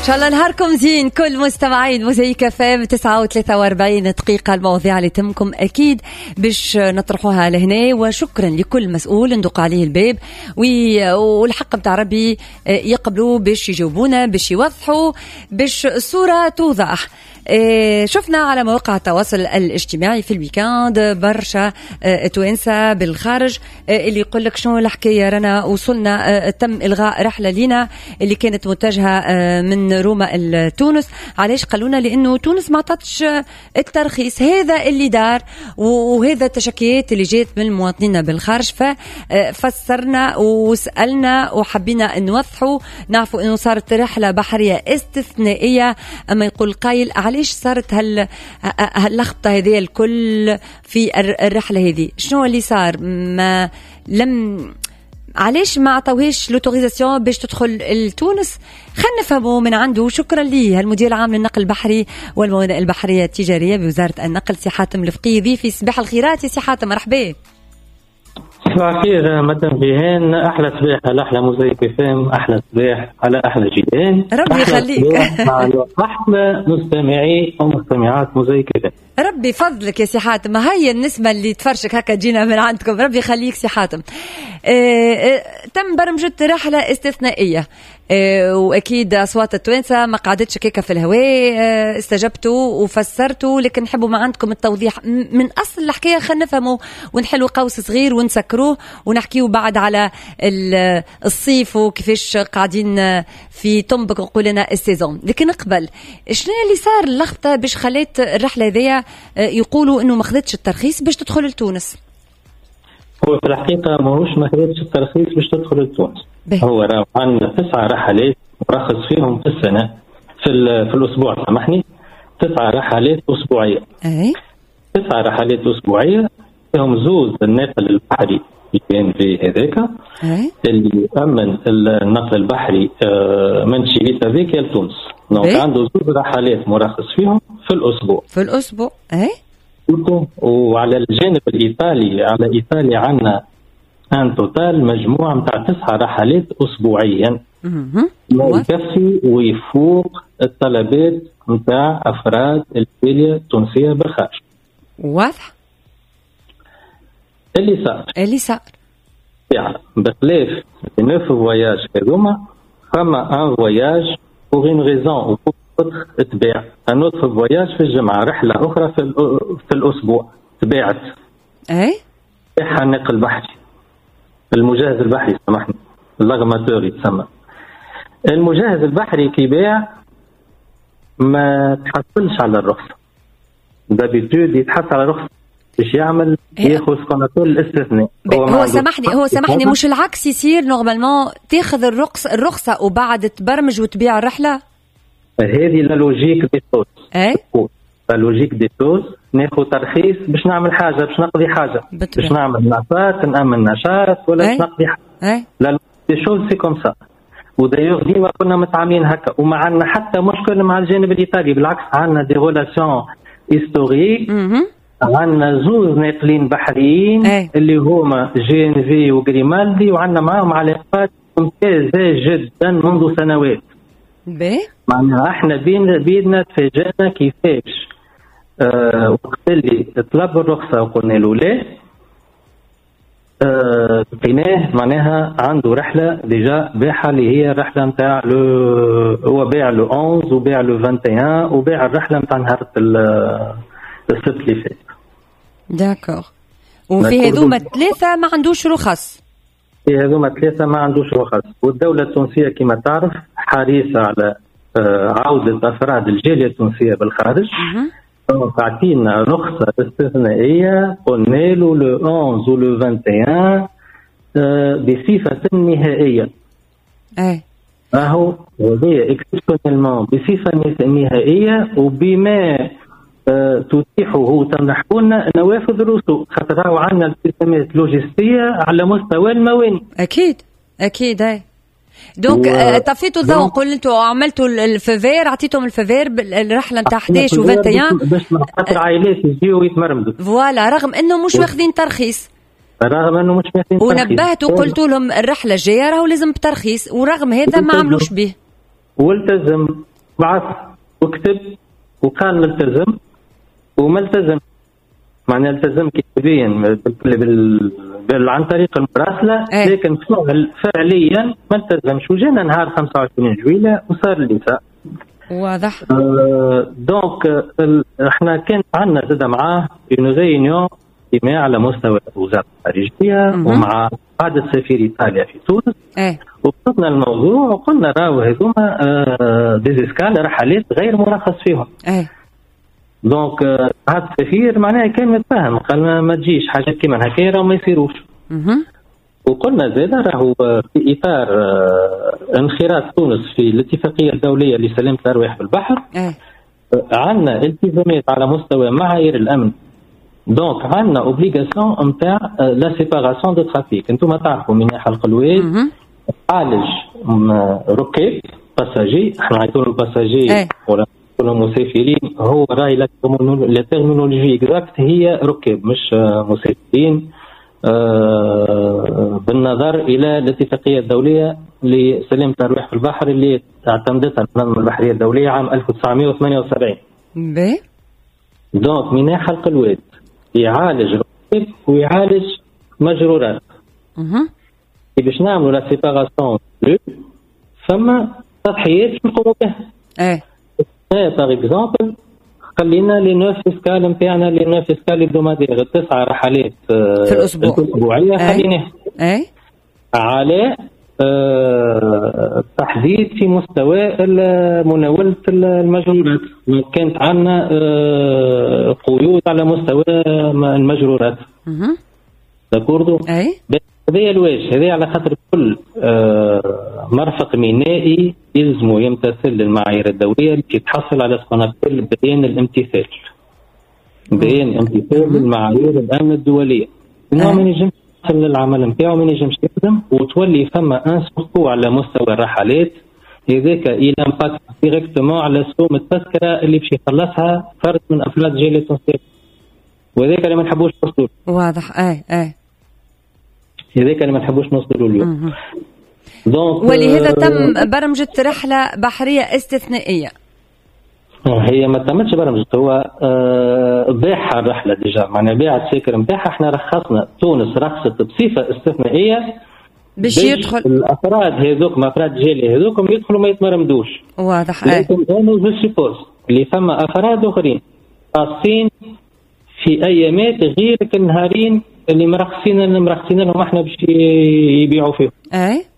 إن شاء الله نهاركم زين كل مستمعين موزايك فام 9:43 دقيقة. المواضيع اللي تمكم أكيد باش نطرحوها لهنا، وشكرا لكل مسؤول ندق عليه الباب والحق بتاع ربي يقبلوا باش يجاوبونا باش يوضحوا باش الصورة توضح. شفنا على مواقع التواصل الاجتماعي في الويكاند برشا توانسة بالخارج اللي يقول لك شنو الحكاية، رانا وصلنا تم إلغاء رحلة لينا اللي كانت متجهة من روما لتونس. علاش قالونا؟ لأنه تونس ما عطتش الترخيص، هذا اللي دار وهذا التشكيات اللي جات من المواطنين بالخارج. ففسرنا وسألنا وحبينا نوضحوا، نعرفوا أنه صارت رحلة بحرية استثنائية. أما يقول قايل علاش صارت هاللخبطة هذه الكل في الرحلة هذه؟ شنو اللي صار؟ علاش ما عطوهاش لوتوريزاسيون باش تدخل لتونس؟ خلينا نفهموا من عنده. شكرا ليه المدير العام للنقل البحري والموانئ البحرية التجارية بوزارة النقل سي حاتم الفقيه. ضيفي صباح الخيرات يا سي حاتم، مرحبا. صباح الخير مدام بيهان، احلى صباح على احلى موزايك فام، احلى صباح على احلى جيران، ربي يخليك. احلى مستمعي ومستمعات موزايك فام، ربي فضلك يا سي حاتم. هيا النسبة اللي تفرشك هكا جينا من عندكم، ربي يخليك سي حاتم. تم برمجة رحلة استثنائية، واكيد اصوات التوانسه ما قعدتش كيكه في الهواء، استجبتوا وفسرتوا، لكن نحبوا ما عندكم التوضيح من اصل الحكايه. خلينا نفهموا ونحلوا قوس صغير ونسكروه ونحكيوا بعد على الصيف وكيفاش قاعدين في تنبك نقول لنا السيزون. لكن قبل شنو اللي صار اللخبطه باش خليت الرحله هذيا يقولوا انه ما خذتش الترخيص باش تدخل لتونس؟ هو في الحقيقه ماهوش ما خذتش الترخيص باش تدخل لتونس. هو راه عندنا 9 رحلات مرخص فيهم في السنة في الأسبوع، سامحني، 9 رحلات أسبوعية. 9 رحلات أسبوعية فيهم زوز النقل البحري كان في هذاك اللي يأمن النقل البحري من شيفيتا فيكيا لتونس. عنده زوز رحلات مرخص فيهم في الأسبوع. وعلى الجانب الإيطالي، على إيطاليا عندنا ان توتال مجموعة متاع 9 رحلات أسبوعيا، ما يكفي ويفوق الطلبات متاع أفراد الجالية التونسية بالخارج. واضح اللي صار يعني بخلاف 9 فواياج هذوما، فما ان فواياج بوغ اون ريزون تباع، ان اوتر فواياج في الجمعة، رحلة أخرى في الأسبوع تباعت. تباعها النقل البحري، المجهز البحري، سامحني، اللغماتور يتسمى. المجهز البحري كيبيع ما تحصلش على الرخصة، دابيتود يتحصل على رخصة باش يعمل ياخذ سكوناتور الاستثناء. هو سامحني مش العكس يصير نورمالمون تاخذ الرخصة وبعد تبرمج وتبيع الرحلة؟ هذه لا لوجيك دي صوت. لا لوجيك دي صوت، ناخذ ترخيص باش نعمل حاجة، باش نقضي حاجة، باش نعمل نشاط، نأمن نشاط ولا باش نقضي حاجة. لا دي شوز سي كوم سا. ودايوغ ديما كنا متعاملين هكا، وما عندنا حتى مشكل مع الجانب الإيطالي، بالعكس عندنا دي ريلاسيون هيستوريك. عندنا زوز ناقلين بحريين اللي هما جينفي وغريمالدي، وعندنا معاهم علاقات ممتازة جدا منذ سنوات. معناها احنا بيدنا تفاجأنا كيفاش وقت اللي طلب الرخصة وقلنا له لا، لقيناه معناها عنده رحلة ديجا باعها اللي هي الرحلة نتاع هو باع له 11 وباع له 21 وباع الرحلة نتاع نهار السبت اللي فات. داكور. وفي هذوما 3 ما عندوش رخص. في هذوما 3 ما عندوش رخص، والدولة التونسية كما تعرف حريصة على عودة أفراد الجالية التونسية بالخارج. تعطينا رخصة استثنائية، قلنا له لو 11 و لو 21 بصفة نهائية. أهو وهي اكسبشنالمون بصفة نهائية، وبما تتيحه تمنحونا نوافذ الرسوم، خاطر راهو عندنا التزامات لوجستية على مستوى الموانئ. أكيد دونك طفيتوا الضوء، قلتوا عملتوا الفيفير، عطيتهم الفيفير بالرحله نتاع 11 و 21 باش خاطر عائلات يجيو يتمرمدوا، فوالا، رغم انه مش واخذين ترخيص. ونبهتوا قلتوا لهم الرحله الجايه راهو لازم بترخيص، ورغم هذا ما عملوش به. والتزم بعث وكتب وكان ملتزم وملتزم، معناه التزم كتابيا عن طريق المراسله، لكن فعليا ما التزمش. وجينا نهار 25 جويلة وصار الليسا. واضح. دونك احنا كان عندنا زاد معاه اون ريونيون اجتماع على مستوى وزاره الخارجيه ومع قاده سفير ايطاليا في تونس. وبسطنا الموضوع وقلنا راهو هذوما ديزيسكال رحلات غير مرخص فيهم. دونك هذا السفير معناها كان متفاهم، قال ما تجيش حاجات كيما هكا راهو ما يصيروش. وقلنا زاد راهو في اطار انخراط تونس في الاتفاقيه الدوليه لسلامه الارواح في البحر، عندنا التزامات على مستوى معايير الامن. دونك عندنا اوبليغاسيون نتاع لا سيباراسيون دو ترافيك. انتم تعرفوا من حلق الواد عالج ركاب باساجي، احنا نعيطوا له باساجي ولا مسافرين، هو راي لا ترمينولوجي اكزاكت هي ركاب مش مسافرين، بالنظر الى الاتفاقيه الدوليه لسلامه الارواح في البحر اللي اعتمدتها المنظمه البحريه الدوليه عام 1978. دونك من حلق الواد يعالج ركاب ويعالج مجرورات. باش نعملوا لا سيباراسيون فما تضحيات نقوموا بها. باغ اكزومبل خلينا لي نوف فيسكال نتاعنا، لي نوف فيسكال الدومادير 9 رحلات في الاسبوع الاسبوعيه خليناها على تحديد في مستوى مناوله المجرورات. كانت عندنا قيود على مستوى المجرورات. داكوردو. هذا الواجب، هذا على خاطر كل مرفق مينائي يلزموا يمتثل للمعايير الدوليه اللي تحصل على سكونابيل بيان الامتثال. بيان امتثال للمعايير الامن الدوليه. انه ما ينجمش يحصل للعمل نتاعو، ما ينجمش يخدم وتولي فما ان سورتو على مستوى الرحلات. هذاك الى امباكت ديريكتومون على سوم التذكره اللي باش يخلصها فرد من افراد جيل التنسيق، وهذاك اللي ما نحبوش نوصلوا. واضح. هذاك اللي ما نحبوش نوصلوا اليوم. ولهذا تم برمجة رحلة بحرية استثنائية. هي ما تمتش برمجة، هو باعها الرحلة ديجا، معناها باعت السكر نتاعها. احنا رخصنا، تونس رخصت بصفة استثنائية باش يدخل الافراد هذوك، افراد جيلي هذوكم يدخلوا ما يتمرمدوش. واضح. لكن انا جو سيبوز اللي فما افراد اخرين خاصين في ايامات غير النهارين اللي مرخصين لهم احنا باش يبيعوا فيهم.